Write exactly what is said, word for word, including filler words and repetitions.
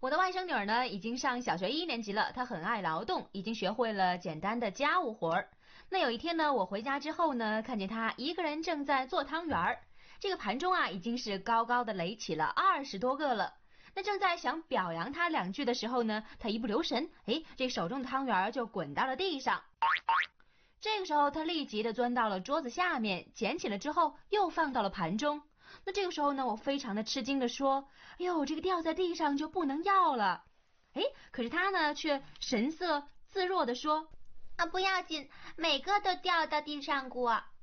我的外甥女儿呢，已经上小学一年级了，她很爱劳动，已经学会了简单的家务活儿。那有一天呢，我回家之后呢，看见她一个人正在做汤圆儿，这个盘中啊，已经是高高的垒起了二十多个了。那正在想表扬她两句的时候呢，她一不留神，哎，这手中的汤圆儿就滚到了地上。这个时候，她立即的钻到了桌子下面，捡起了之后又放到了盘中。那这个时候呢，我非常的吃惊的说：“哎呦，这个掉在地上就不能要了。”哎，可是他呢却神色自若的说：“ 啊，不要紧，每个都掉到地上过。”